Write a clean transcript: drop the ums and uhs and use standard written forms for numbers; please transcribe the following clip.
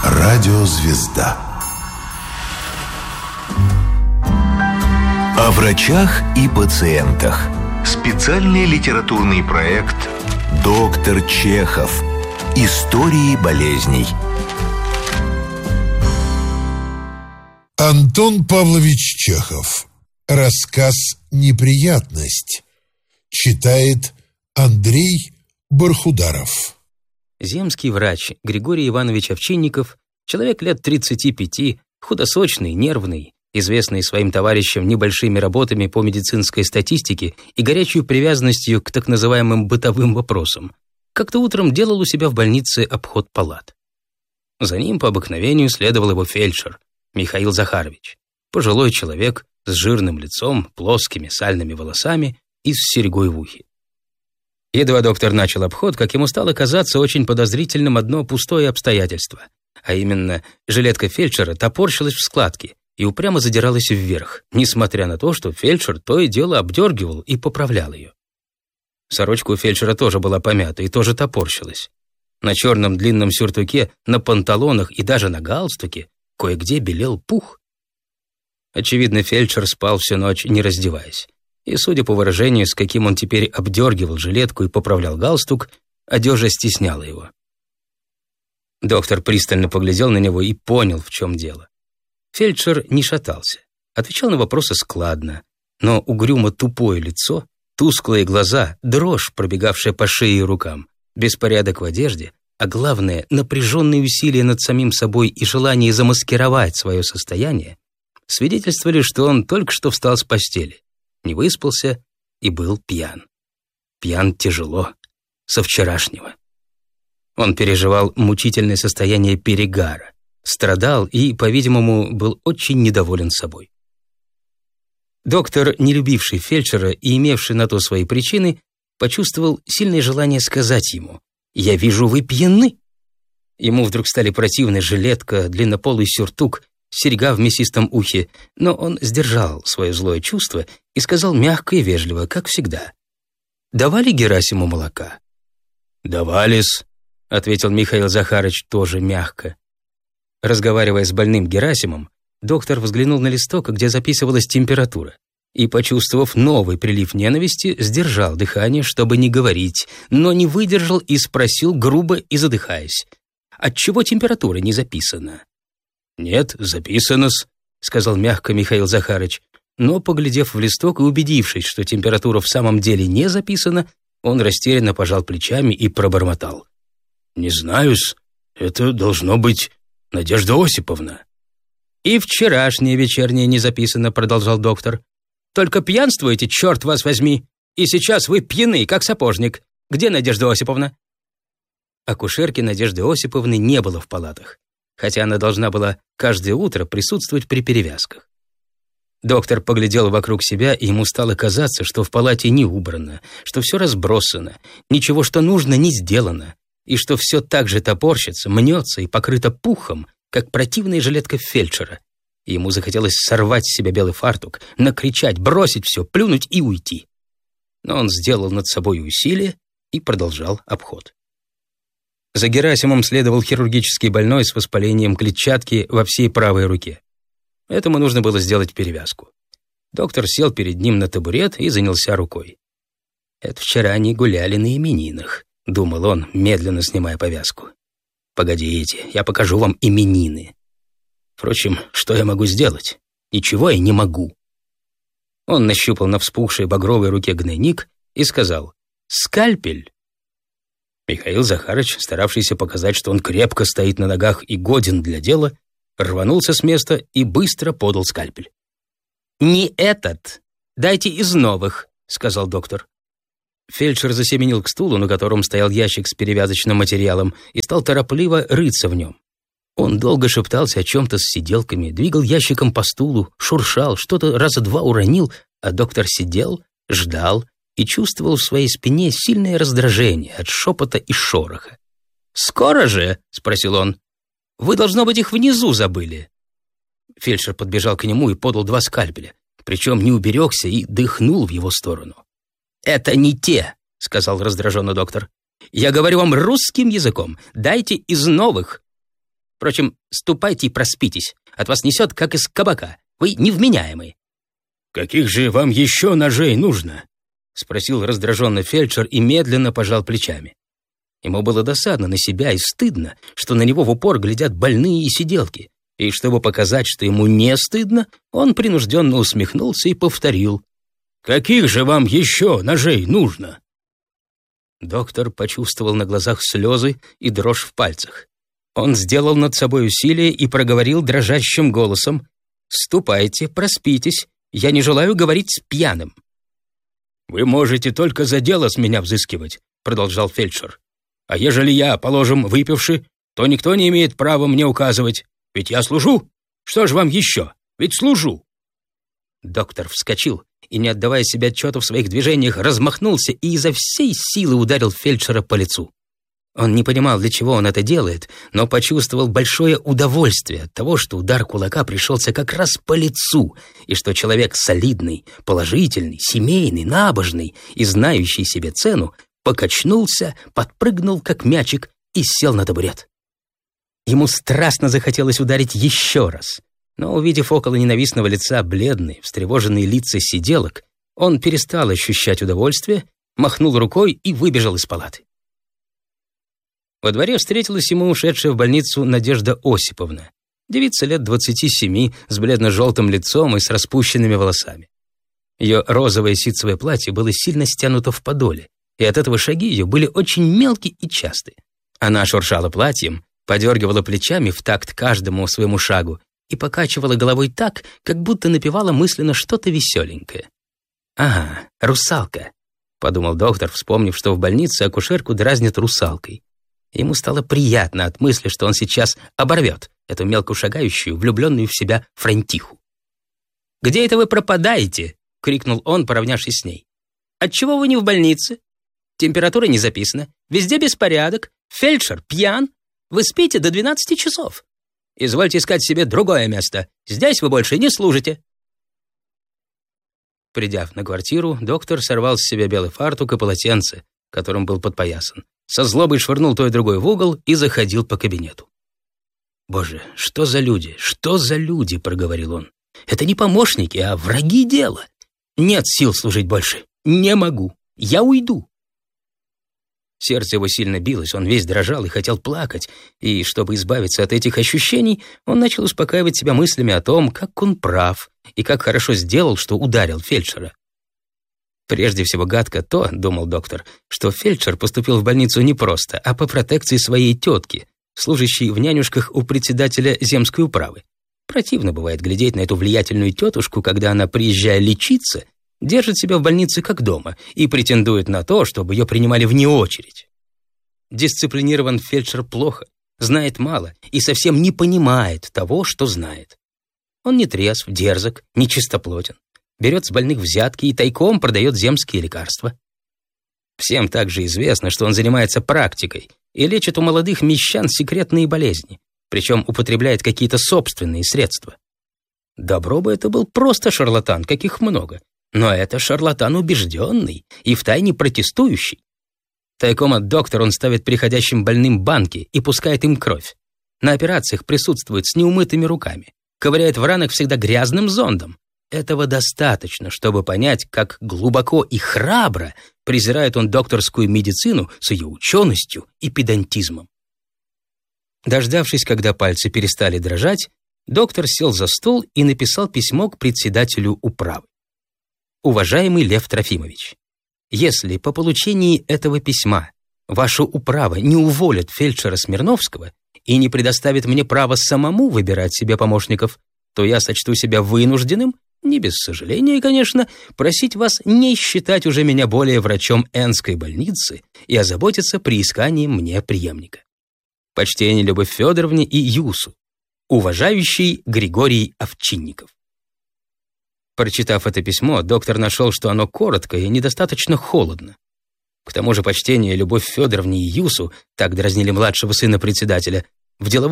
Радиозвезда. О врачах и пациентах. Специальный литературный проект «Доктор Чехов. Истории болезней». Антон Павлович Чехов. Рассказ «Неприятность». Читает Андрей Бархударов. Земский врач Григорий Иванович Овчинников, человек лет 35, худосочный, нервный, известный своим товарищам небольшими работами по медицинской статистике и горячей привязанностью к так называемым бытовым вопросам, как-то утром делал у себя в больнице обход палат. За ним по обыкновению следовал его фельдшер Михаил Захарович, пожилой человек с жирным лицом, плоскими сальными волосами и с серьгой в ухе. Едва доктор начал обход, как ему стало казаться очень подозрительным одно пустое обстоятельство, а именно жилетка фельдшера топорщилась в складке и упрямо задиралась вверх, несмотря на то, что фельдшер то и дело обдергивал и поправлял ее. Сорочка у фельдшера тоже была помята и тоже топорщилась. На черном длинном сюртуке, на панталонах и даже на галстуке кое-где белел пух. Очевидно, фельдшер спал всю ночь, не раздеваясь. И, судя по выражению, с каким он теперь обдергивал жилетку и поправлял галстук, одежда стесняла его. Доктор пристально поглядел на него и понял, в чем дело. Фельдшер не шатался, отвечал на вопросы складно, но угрюмо тупое лицо, тусклые глаза, дрожь, пробегавшая по шее и рукам, беспорядок в одежде, а главное, напряженные усилия над самим собой и желание замаскировать свое состояние, свидетельствовали, что он только что встал с постели, не выспался и был пьян. Пьян тяжело, со вчерашнего. Он переживал мучительное состояние перегара, страдал и, по-видимому, был очень недоволен собой. Доктор, не любивший фельдшера и имевший на то свои причины, почувствовал сильное желание сказать ему: «Я вижу, вы пьяны». Ему вдруг стали противны жилетка, длиннополый сюртук, серьга в мясистом ухе, но он сдержал свое злое чувство и сказал мягко и вежливо, как всегда: «Давали Герасиму молока?» «Давали-с», — ответил Михаил Захарович тоже мягко. Разговаривая с больным Герасимом, доктор взглянул на листок, где записывалась температура, и, почувствовав новый прилив ненависти, сдержал дыхание, чтобы не говорить, но не выдержал и спросил грубо и задыхаясь: «Отчего температура не записана?» «Нет, записано-с», — сказал мягко Михаил Захарович, но, поглядев в листок и убедившись, что температура в самом деле не записана, он растерянно пожал плечами и пробормотал: «Не знаю-с, это должно быть Надежда Осиповна». «И вчерашнее вечернее не записано», — продолжал доктор. «Только пьянствуете, черт вас возьми, и сейчас вы пьяны, как сапожник. Где Надежда Осиповна?» Акушерки Надежды Осиповны не было в палатах, хотя она должна была каждое утро присутствовать при перевязках. Доктор поглядел вокруг себя, и ему стало казаться, что в палате не убрано, что все разбросано, ничего, что нужно, не сделано, и что все так же топорщится, мнется и покрыто пухом, как противная жилетка фельдшера. И ему захотелось сорвать с себя белый фартук, накричать, бросить все, плюнуть и уйти. Но он сделал над собой усилие и продолжал обход. За Герасимом следовал хирургический больной с воспалением клетчатки во всей правой руке. Этому нужно было сделать перевязку. Доктор сел перед ним на табурет и занялся рукой. «Это вчера они гуляли на именинах», — думал он, медленно снимая повязку. «Погодите, я покажу вам именины. Впрочем, что я могу сделать? Ничего я не могу». Он нащупал на вспухшей багровой руке гнойник и сказал: «Скальпель». Михаил Захарович, старавшийся показать, что он крепко стоит на ногах и годен для дела, рванулся с места и быстро подал скальпель. «Не этот. Дайте из новых», — сказал доктор. Фельдшер засеменил к стулу, на котором стоял ящик с перевязочным материалом, и стал торопливо рыться в нем. Он долго шептался о чем-то с сиделками, двигал ящиком по стулу, шуршал, что-то раза два уронил, а доктор сидел, ждал и чувствовал в своей спине сильное раздражение от шепота и шороха. «Скоро же?» — спросил он. «Вы, должно быть, их внизу забыли». Фельдшер подбежал к нему и подал 2 скальпеля, причем не уберегся и дыхнул в его сторону. «Это не те», — сказал раздраженно доктор. «Я говорю вам русским языком. Дайте из новых». Впрочем, ступайте и проспитесь. От вас несет, как из кабака. Вы невменяемые». «Каких же вам еще ножей нужно?» — спросил раздраженно фельдшер и медленно пожал плечами. Ему было досадно на себя и стыдно, что на него в упор глядят больные и сиделки. И чтобы показать, что ему не стыдно, он принужденно усмехнулся и повторил: «Каких же вам еще ножей нужно?» Доктор почувствовал на глазах слезы и дрожь в пальцах. Он сделал над собой усилие и проговорил дрожащим голосом: «Ступайте, проспитесь, я не желаю говорить с пьяным». «Вы можете только за дело с меня взыскивать», — продолжал фельдшер. «А ежели я, положим, выпивши, то никто не имеет права мне указывать. Ведь я служу. Что ж вам еще? Ведь служу». Доктор вскочил и, не отдавая себе отчета в своих движениях, размахнулся и изо всей силы ударил фельдшера по лицу. Он не понимал, для чего он это делает, но почувствовал большое удовольствие от того, что удар кулака пришелся как раз по лицу, и что человек солидный, положительный, семейный, набожный и знающий себе цену покачнулся, подпрыгнул, как мячик, и сел на табурет. Ему страстно захотелось ударить еще раз, но, увидев около ненавистного лица бледные, встревоженные лица сиделок, он перестал ощущать удовольствие, махнул рукой и выбежал из палаты. Во дворе встретилась ему ушедшая в больницу Надежда Осиповна, девица лет 27, с бледно-желтым лицом и с распущенными волосами. Ее розовое ситцевое платье было сильно стянуто в подоле, и от этого шаги ее были очень мелкие и частые. Она шуршала платьем, подергивала плечами в такт каждому своему шагу и покачивала головой так, как будто напевала мысленно что-то веселенькое. «Ага, русалка», — подумал доктор, вспомнив, что в больнице акушерку дразнят русалкой. Ему стало приятно от мысли, что он сейчас оборвет эту мелко шагающую, влюбленную в себя франтиху. «Где это вы пропадаете?» — крикнул он, поравнявшись с ней. «Отчего вы не в больнице? Температура не записана, везде беспорядок, фельдшер пьян. Вы спите до 12 часов. Извольте искать себе другое место. Здесь вы больше не служите». Придя на квартиру, доктор сорвал с себя белый фартук и полотенце, которым был подпоясан, со злобой швырнул то и другое в угол и заходил по кабинету. «Боже, что за люди, что за люди!» — проговорил он. «Это не помощники, а враги дела. Нет сил служить больше. Не могу. Я уйду». Сердце его сильно билось, он весь дрожал и хотел плакать, и, чтобы избавиться от этих ощущений, он начал успокаивать себя мыслями о том, как он прав и как хорошо сделал, что ударил фельдшера. Прежде всего гадко то, думал доктор, что фельдшер поступил в больницу не просто, а по протекции своей тетки, служащей в нянюшках у председателя земской управы. Противно бывает глядеть на эту влиятельную тетушку, когда она, приезжая лечиться, держит себя в больнице как дома и претендует на то, чтобы ее принимали вне очередь. Дисциплинирован фельдшер плохо, знает мало и совсем не понимает того, что знает. Он не трезв, дерзок, нечистоплотен, берет с больных взятки и тайком продает земские лекарства. Всем также известно, что он занимается практикой и лечит у молодых мещан секретные болезни, причем употребляет какие-то собственные средства. Добро бы это был просто шарлатан, каких много, но это шарлатан убежденный и втайне протестующий. Тайком от доктора он ставит приходящим больным банки и пускает им кровь. На операциях присутствует с неумытыми руками, ковыряет в ранах всегда грязным зондом. Этого достаточно, чтобы понять, как глубоко и храбро презирает он докторскую медицину с ее ученостью и педантизмом. Дождавшись, когда пальцы перестали дрожать, доктор сел за стол и написал письмо к председателю управы. «Уважаемый Лев Трофимович, если по получении этого письма ваша управа не уволит фельдшера Смирновского и не предоставит мне право самому выбирать себе помощников, то я сочту себя вынужденным, не без сожаления, конечно, просить вас не считать уже меня более врачом Энской больницы и озаботиться приисканием мне преемника. Почтение Любовь Федоровне и Юсу. Уважающий Григорий Овчинников». Прочитав это письмо, доктор нашел, что оно короткое и недостаточно холодно. К тому же почтение Любовь Федоровне и Юсу, так дразнили младшего сына председателя, в деловом